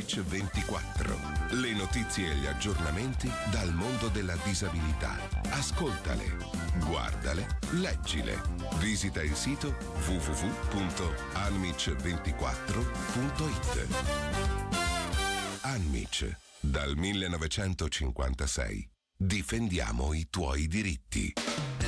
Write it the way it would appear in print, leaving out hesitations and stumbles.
Anmic 24. Le notizie e gli aggiornamenti dal mondo della disabilità. Ascoltale, guardale, leggile. Visita il sito www.anmic24.it. Anmic, dal 1956. Difendiamo i tuoi diritti.